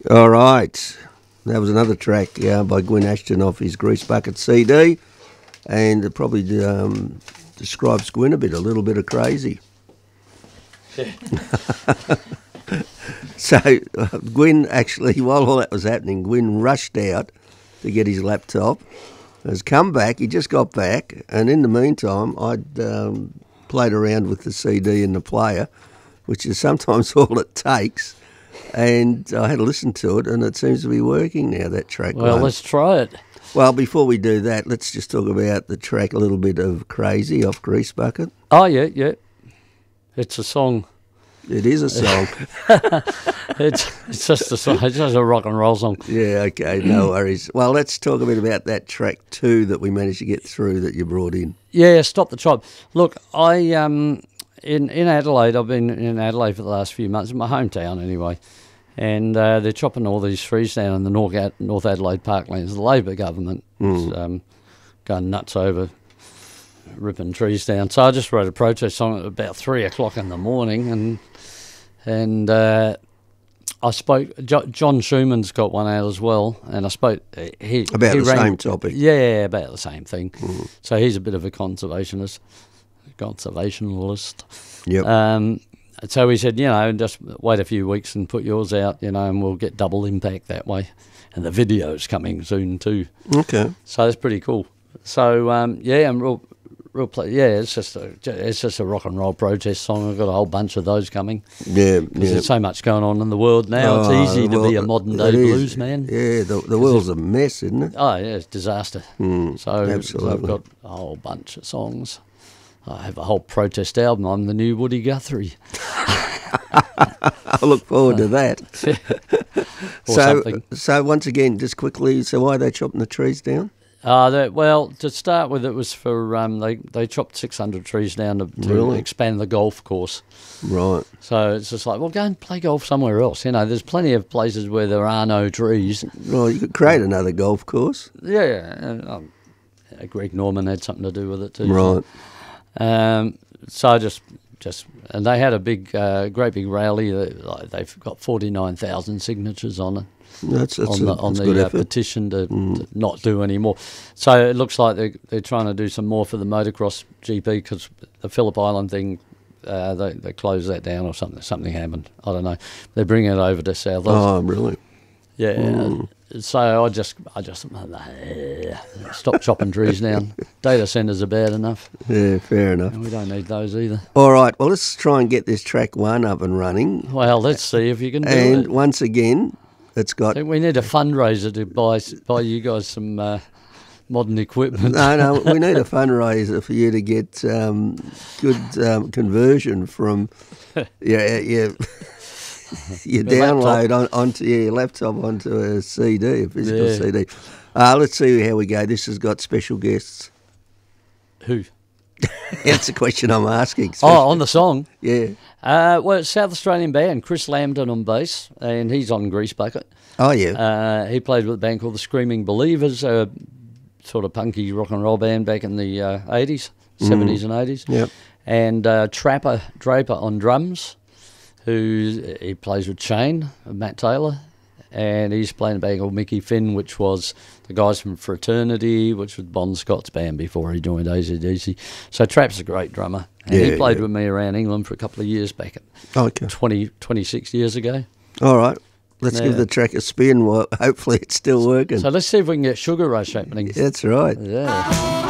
All right. That was another track by Gwyn Ashton off his Grease Bucket CD, and it probably describes Gwyn a little bit of crazy. So Gwyn actually, while all that was happening, Gwyn rushed out to get his laptop, has come back, he just got back, and in the meantime I'd played around with the CD in the player, which is sometimes all it takes. And I had to listen to it, and it seems to be working now, that track. Well, let's try it. Well, before we do that, let's just talk about the track a little bit of Crazy off Grease Bucket. Oh, yeah. It's a song. It is a song. It's just a song. It's just a rock and roll song. Yeah, okay, no worries. Well, let's talk a bit about that track too that we managed to get through that you brought in. Yeah, Stop the Tribe. Look, I in Adelaide, I've been in Adelaide for the last few months, in my hometown anyway, and they're chopping all these trees down in the North Adelaide parklands. The Labor government is going nuts over ripping trees down. So I just wrote a protest song at about 3 o'clock in the morning, and I spoke. John Schumann's got one out as well, and I spoke. He same topic. Yeah, about the same thing. So he's a bit of a conservationalist. Yep. So he said, just wait a few weeks and put yours out, and we'll get double impact that way. And the video's coming soon too. Okay. So that's pretty cool. So I'm real. It's just a rock and roll protest song. I've got a whole bunch of those coming. Yeah. There's so much going on in the world now. It's easy to be a modern day blues man. Yeah, the world's a mess, isn't it? Oh yeah, it's disaster. Absolutely. So I've got a whole bunch of songs. I have a whole protest album. I'm the new Woody Guthrie. I look forward to that. So once again, just quickly, so why are they chopping the trees down? Well, to start with, it was for they chopped 600 trees down to expand the golf course. Right. So it's just like, well, go and play golf somewhere else. There's plenty of places where there are no trees. Well, you could create another golf course. Yeah. Greg Norman had something to do with it too. Right. So just and they had a great big rally. They've got 49,000 signatures on it. That's on the petition to not do any more. So it looks like they're trying to do some more for the motocross GP, because the Phillip Island thing, they closed that down or something. Something happened. I don't know. They're bringing it over to South. Oh, really? Yeah. So I just stop chopping trees down. Data centres are bad enough. Yeah, fair enough. And we don't need those either. All right, well, let's try and get this track 1 up and running. Well, let's see if you can do it. And once again, it's got... We need a fundraiser to buy you guys some modern equipment. No, we need a fundraiser for you to get good conversion from... You download onto your laptop onto a CD, a physical CD. Let's see how we go. This has got special guests. Who? That's the question I'm asking. On the song? Yeah. Well, it's South Australian band, Chris Lambton on bass, and he's on Grease Bucket. Oh, yeah. He played with a band called the Screaming Believers, a sort of punky rock and roll band back in the 80s, 70s and 80s. Yep. And Trapper Draper on drums. He plays with Shane, Matt Taylor, and he's playing a band called Mickey Finn, which was the guys from Fraternity, which was Bon Scott's band before he joined AC/DC. So Trap's a great drummer, and he played with me around England for a couple of years back at 26 years ago. All right, let's give the track a spin. Well, hopefully it's still working. So let's see if we can get Sugar Rush happening. That's right. Yeah.